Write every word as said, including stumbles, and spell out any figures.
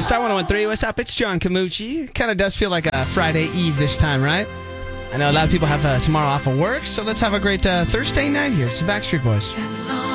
Star one oh one three, what's up? It's John Camucci. Kind of does feel like a Friday Eve this time, right? I know a lot of people have uh, tomorrow off of work, so let's have a great uh, Thursday night here. It's the Backstreet Boys.